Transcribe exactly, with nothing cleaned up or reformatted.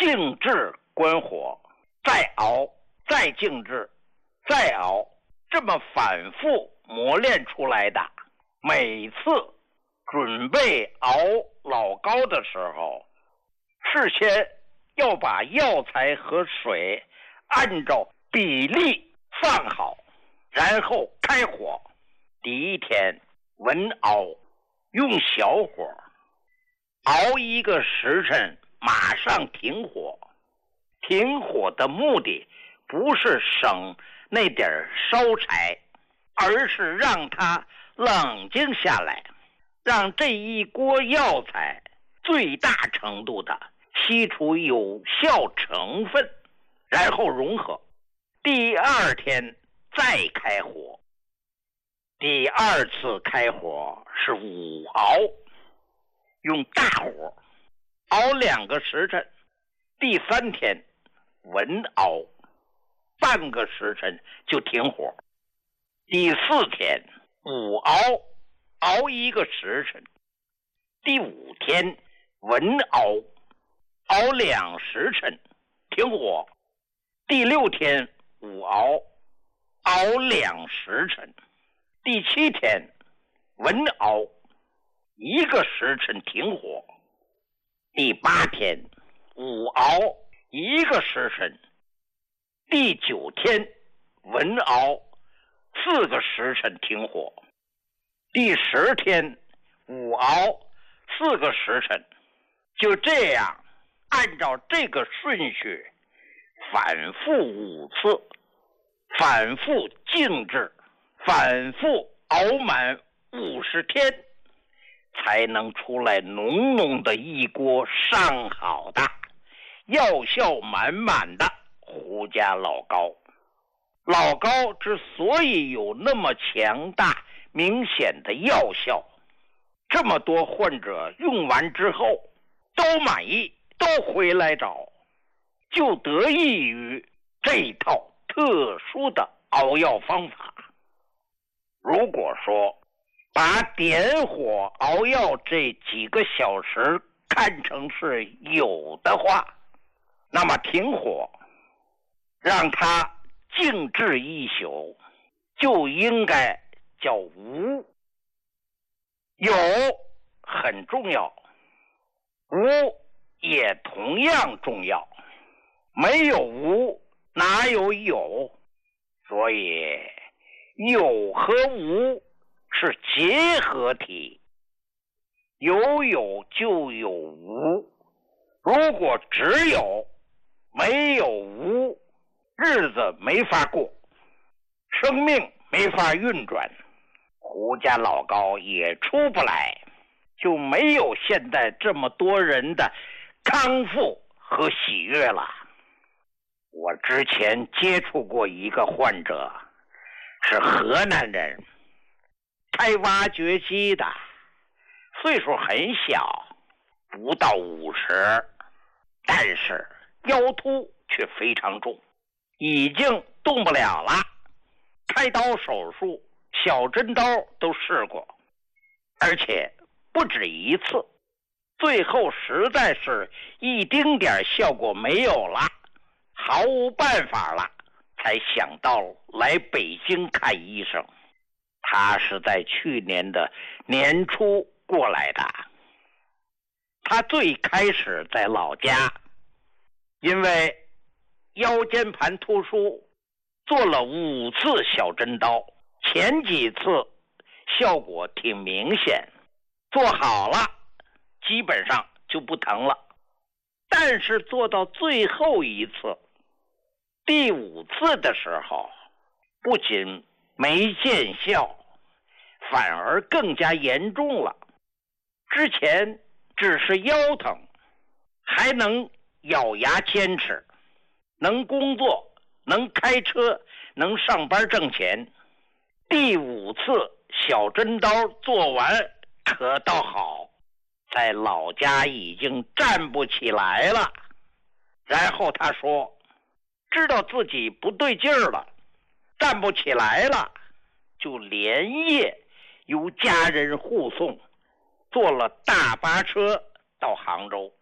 静置关火，再熬，再静置，再熬，这么反复磨练出来的。每次准备熬老膏的时候，事先要把药材和水按照比例放好，然后开火。第一天文熬，用小火熬一个时辰，马上停火。停火的目的不是省那点烧柴，而是让它冷静下来，让这一锅药材最大程度的吸出有效成分，然后融合。第二天再开火，第二次开火是午熬，用大火熬两个时辰。第三天文熬，半个时辰就停火。第四天午熬，熬一个时辰。第五天文熬，熬两时辰，停火。第六天午熬，熬两时辰。第七天文熬，一个时辰停火。第八天午熬，一个时辰。第九天文熬，四个时辰停火。第十天午熬，四个时辰。就这样按照这个顺序反复五次，反复静置，反复熬满五十天，才能出来浓浓的一锅上好的药效满满的胡家老膏。老膏之所以有那么强大明显的药效，这么多患者用完之后都满意，都回来找，就得益于这套特殊的熬药方法。如果说把点火熬药这几个小时看成是有的话，那么停火让它静置一宿就应该叫无。有很重要，无也同样重要，没有无哪有有？所以有和无是结合体，有有就有无。如果只有没有无，日子没法过，生命没法运转，胡家老膏也出不来，就没有现在这么多人的康复和喜悦了。我之前接触过一个患者，是河南人，开挖掘机的，岁数很小，不到五十，但是腰突却非常重，已经动不了了，开刀手术小针刀都试过，而且不止一次，最后实在是一丁点效果没有了，毫无办法了，才想到来北京看医生。他是在去年的年初过来的。他最开始在老家，因为腰间盘突出，做了五次小针刀，前几次效果挺明显，做好了基本上就不疼了。但是做到最后一次，第五次的时候，不仅没见效，反而更加严重了。之前只是腰疼，还能咬牙坚持，能工作，能开车，能上班挣钱。第五次小针刀做完可倒好，在老家已经站不起来了。然后他说，知道自己不对劲儿了，站不起来了，就连夜由家人护送，坐了大巴车到杭州。